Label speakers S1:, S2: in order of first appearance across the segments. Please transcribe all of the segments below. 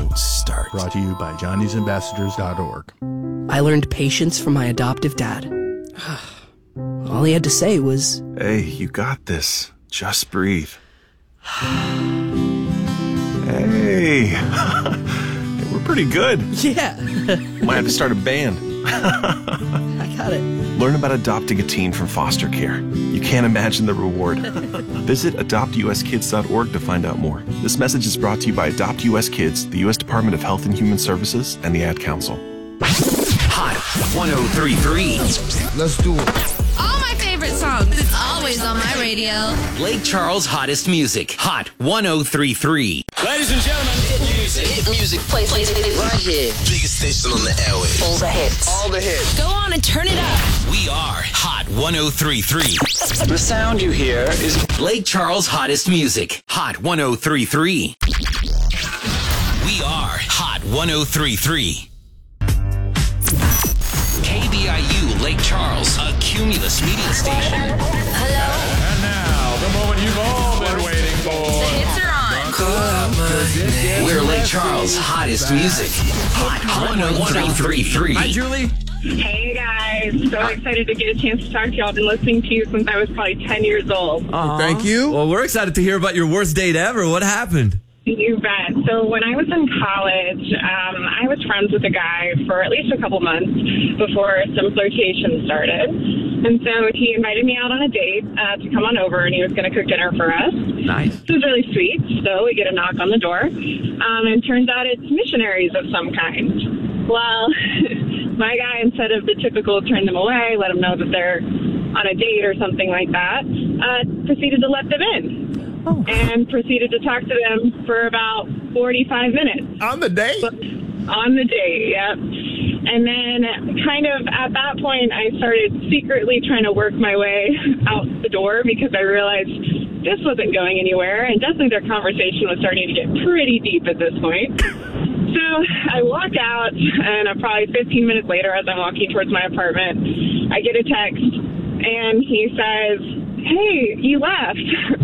S1: Don't start.
S2: Brought to you by johnny'sambassadors.org.
S3: I learned patience from my adoptive dad. All he had to say was,
S1: Hey, you got this. Just breathe. Hey. We're pretty good.
S3: yeah,
S1: Might have to start a band.
S3: I got it.
S1: Learn about adopting a teen from foster care. You can't imagine the reward. Visit adoptuskids.org to find out more. This message is brought to you by Adopt US Kids, the U.S. Department of Health and Human Services, and the Ad Council.
S4: Hot 103.3.
S5: Let's do it.
S6: All my favorite songs. It's always on my radio.
S4: Lake Charles' hottest music. Hot 103.3.
S7: Ladies and gentlemen, hit music.
S6: Hit music. Play right here.
S7: Biggest station on the airwaves.
S6: All the hits.
S7: All the hits.
S6: Go on and turn it up.
S4: We are Hot 103.3.
S7: The sound you hear is
S4: Lake Charles' hottest music. Hot 103.3. We are Hot 103.3. KBIU Lake Charles, a Cumulus media station.
S6: Hello.
S8: And now, the moment you've all been waiting
S6: The
S8: for.
S6: hits are on.
S4: We're Lake Charles' hottest music. Hot 103.3.
S8: Hi, Julie.
S9: Hey guys, so excited to get a chance to talk to y'all. I've been listening to you since I was probably 10 years old.
S8: Thank you. Well, we're excited to hear about your worst date ever. What happened?
S9: You bet. So when I was in college, I was friends with a guy for at least a couple months before some flirtation started. And so he invited me out on a date to come on over, and he was going to cook dinner for us.
S8: Nice.
S9: It was really sweet. So we get a knock on the door, and turns out it's missionaries of some kind. Well, my guy, instead of the typical turn them away, let them know that they're on a date or something like that, proceeded to let them in. And proceeded to talk to them for about 45 minutes.
S8: On the date?
S9: On the date, yep. And then kind of at that point, I started secretly trying to work my way out the door because I realized this wasn't going anywhere. And definitely their conversation was starting to get pretty deep at this point. So I walk out, and probably 15 minutes later, as I'm walking towards my apartment, I get a text, and he says, "Hey, you left."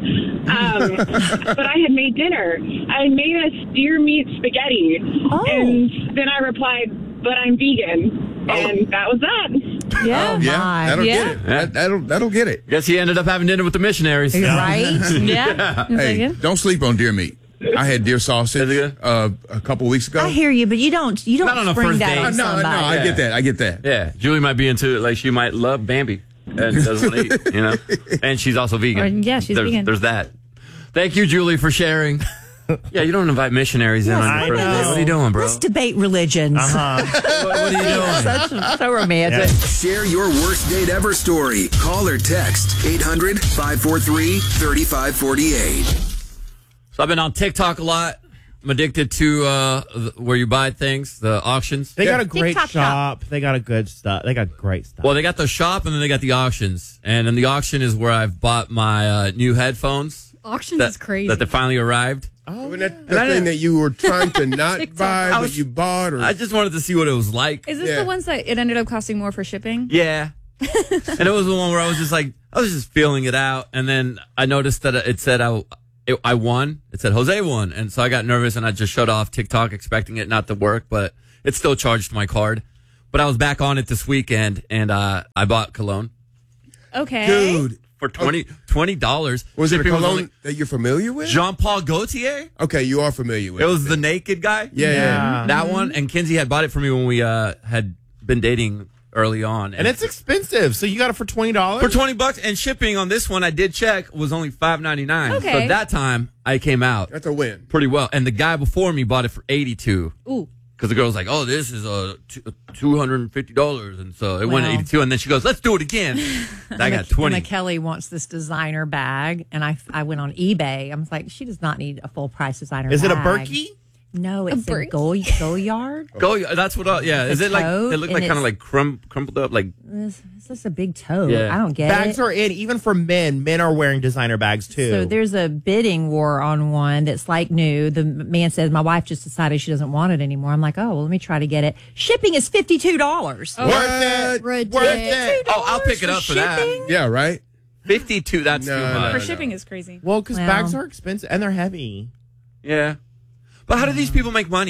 S9: But I had made dinner. I had made a steer meat spaghetti. And then I replied, "But I'm vegan." And that was that.
S6: Yeah.
S5: That'll get it. That'll get it.
S8: Guess he ended up having dinner with the missionaries.
S6: Right? Yeah.
S5: Hey, don't sleep on deer meat. I had deer sausage
S8: Is it
S5: a couple weeks ago.
S10: I hear you, but you don't
S8: Not on a
S10: spring
S8: first
S10: that
S8: date.
S10: on
S5: No,
S10: somebody.
S5: I get that.
S8: Yeah, Julie might be into it. Like, she might love Bambi and doesn't eat, you know? And she's also vegan.
S10: Or, yeah, she's vegan.
S8: There's that. Thank you, Julie, for sharing. Yeah, you don't invite missionaries in on your first date. What are you doing, bro?
S10: Let's debate religions.
S8: What are you doing?
S10: So romantic.
S4: Share your worst date ever story. Call or text 800-543-3548.
S8: So I've been on TikTok a lot. I'm addicted to where you buy things, the auctions.
S11: They got a great
S10: TikTok
S11: shop. They got a good stuff. They got great stuff.
S8: Well, they got the shop and then they got the auctions. And in the auction is where I've bought my new headphones.
S6: Auctions is crazy.
S8: That they finally arrived.
S5: Wasn't that the thing that you were trying to not buy, but you bought? Or
S8: I just wanted to see what it was like.
S6: Is this the ones that it ended up costing more for shipping?
S8: Yeah. And it was the one where I was just like, I was just feeling it out. And then I noticed that it said I won. It said Jose won. And so I got nervous and I just shut off TikTok expecting it not to work, but it still charged my card. But I was back on it this weekend and I bought cologne.
S6: Okay.
S5: dude,
S8: For $20.
S5: was it a
S8: Shipping was
S5: cologne
S8: only-
S5: that you're familiar with?
S8: Jean-Paul Gaultier?
S5: Okay, you are familiar with
S8: It was the naked guy?
S5: Yeah.
S8: That one. And Kinsey had bought it for me when we had been dating early on.
S11: and it's expensive, so you got it for $20?
S8: for $20, and shipping on this one I did check was only $5.99.
S6: Okay.
S8: So at that time I came out
S5: That's a win.
S8: pretty well. And the guy before me bought it for $82.
S6: Ooh.
S8: Because the girl was like, "Oh, this is $250," and so it went
S10: Wow.
S8: to $82. And then she goes, "Let's do it again." I got 20.
S10: Kelly wants this designer bag, and I went on eBay. I was like, she does not need a full price designer
S11: Is
S10: bag.
S11: it a Berkey?
S10: No, it's a
S6: Berkey?
S10: Goyard.
S8: Go. That's what. Yeah. Is it like
S10: toad,
S8: it looked
S10: and
S8: like kind of
S10: it's-
S8: like crumpled up? Like
S10: It's just a big toad.
S8: Yeah.
S10: I don't get
S11: Bags
S10: it.
S11: are in, even for men. Men are wearing designer bags, too.
S10: So there's a bidding war on one that's like new. The man says, my wife just decided she doesn't want it anymore. I'm like, oh, well, let me try to get it. Shipping is $52.
S6: Oh,
S5: What?
S6: ridiculous.
S11: Worth it.
S8: oh, I'll pick it up for that.
S5: Yeah, right?
S8: 52. That's
S5: No,
S8: too
S5: no,
S8: much.
S6: For shipping is crazy.
S11: Well, because
S10: Well.
S11: bags are expensive, and they're heavy.
S8: Yeah. But how do these people make money?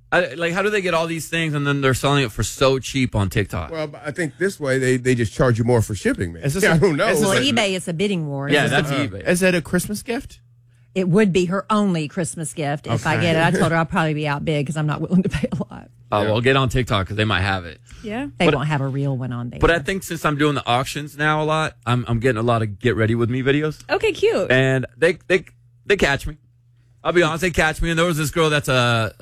S8: How do they get all these things and then they're selling it for so cheap on TikTok?
S5: Well, I think this way they just charge you more for shipping, man.
S11: Is this
S5: I don't know.
S10: Well, eBay, it's a bidding war.
S8: Yeah, that's eBay.
S11: Is it a Christmas gift?
S10: It would be her only Christmas gift if I get it. I told her I'll probably be outbid because I'm not willing to pay a lot.
S8: Oh, well, get on TikTok because they might have it.
S6: Yeah.
S10: They won't have a real one on there.
S8: But I think since I'm doing the auctions now a lot, I'm getting a lot of get ready with me videos.
S6: Okay, cute.
S8: And they catch me. I'll be honest, they catch me. And there was this girl that's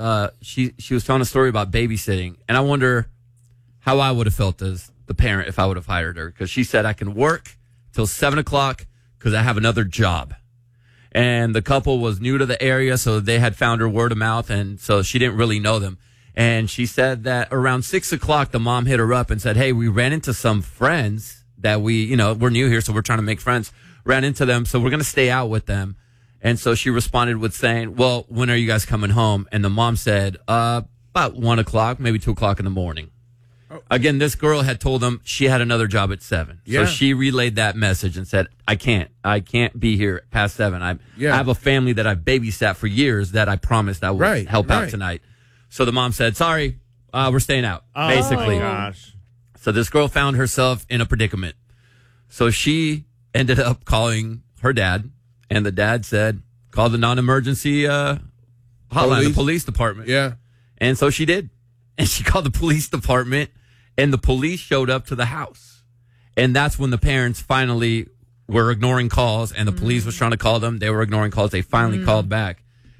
S8: she was telling a story about babysitting, and I wonder how I would have felt as the parent if I would have hired her, because she said I can work till 7:00 because I have another job. And the couple was new to the area, so they had found her word of mouth, and so she didn't really know them. And she said that around 6:00, the mom hit her up and said, "Hey, we ran into some friends that we're new here, so we're trying to make friends. Ran into them, so we're going to stay out with them." And so she responded with saying, "Well, when are you guys coming home?" And the mom said, about 1:00, maybe 2:00 in the morning. Again, this girl had told them she had another job at 7.
S5: Yeah.
S8: So she relayed that message and said, I can't be here past 7. I have a family that I've babysat for years that I promised I would help out tonight. So the mom said, sorry, we're staying out, basically.
S11: Oh, gosh.
S8: So this girl found herself in a predicament. So she ended up calling her dad, and the dad said, call the non-emergency hotline, the police department.
S5: Yeah.
S8: And so she did. And she called the police department, and the police showed up to the house. And that's when the parents finally were ignoring calls, and the police was trying to call them. They were ignoring calls. They finally called back.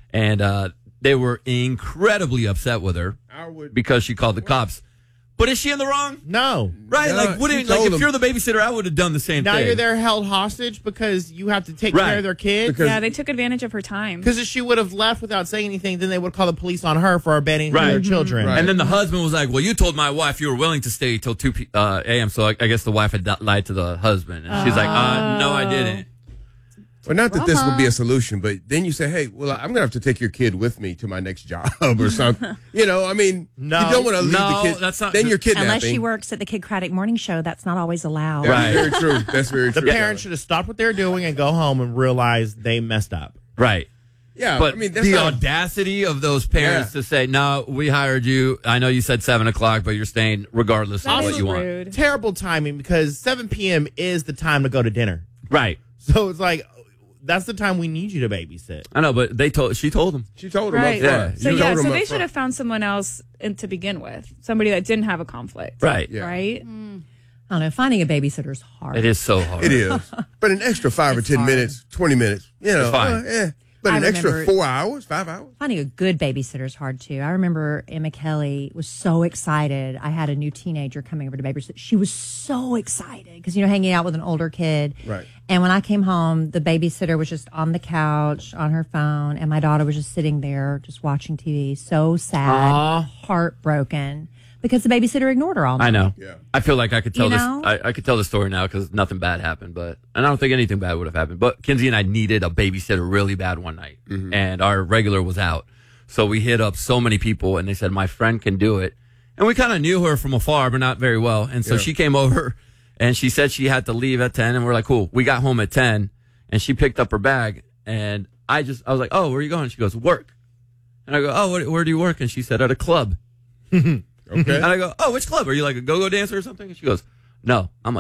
S8: And they were incredibly upset with her because she called the cops. But is she in the wrong?
S11: No.
S8: Right? If you're the babysitter, I would have done the same thing.
S11: Now you're there held hostage because you have to take care of their kids?
S6: Yeah, they took advantage of her time.
S11: Because if she would have left without saying anything, then they would call the police on her for abandoning their children.
S8: And then the husband was like, well, you told my wife you were willing to stay till 2 a.m., so I guess the wife had lied to the husband. And she's like, no, I didn't.
S5: Well, not that this would be a solution, but then you say, hey, well, I'm going to have to take your kid with me to my next job or something. You know, I mean, you don't want to leave the kid.
S8: That's not,
S5: then you're kidnapping.
S10: Unless she works at the Kid Craddock Morning Show, that's not always allowed.
S5: That's very true. That's very true.
S11: The parents should have stopped what they were doing and go home and realize they messed up.
S8: Right.
S5: Yeah,
S8: but
S5: I mean, that's
S8: the
S5: not
S8: audacity of those parents to say, no, we hired you. I know you said 7:00, but you're staying regardless of what you want.
S11: Terrible timing because 7 p.m. is the time to go to dinner.
S8: Right.
S11: So it's like, that's the time we need you to babysit.
S8: I know, but she told them.
S5: She told them
S6: Right.
S5: up front.
S6: So they should have found someone else to begin with. Somebody that didn't have a conflict.
S8: Right.
S5: Yeah.
S6: Right?
S10: I don't know. Finding a babysitter is hard.
S8: It is so hard.
S5: It is. But an extra 5 or 10 minutes, 20 minutes, you know.
S8: It's fine.
S5: But
S10: I
S5: an extra
S10: remember-
S5: 4 hours, 5 hours?
S10: Finding a good babysitter is hard too. I remember Emma Kelly was so excited. I had a new teenager coming over to babysit. She was so excited because, hanging out with an older kid.
S5: Right.
S10: And when I came home, the babysitter was just on the couch on her phone, and my daughter was just sitting there just watching TV. So sad, heartbroken, because the babysitter ignored her all night.
S8: I know.
S5: Yeah.
S8: I feel like I could tell
S10: You
S8: this.
S10: know?
S8: I could tell the story now because nothing bad happened, and I don't think anything bad would have happened. But Kinsey and I needed a babysitter really bad one night, and our regular was out, so we hit up so many people, and they said my friend can do it, and we kind of knew her from afar, but not very well, and so she came over, and she said she had to leave at 10, and we're like, cool. We got home at 10, and she picked up her bag, and I was like, oh, where are you going? She goes, work, and I go, oh, where do you work? And she said, at a club.
S5: Okay.
S8: And I go, oh, which club? Are you like a go-go dancer or something? And she goes, no. I'm like,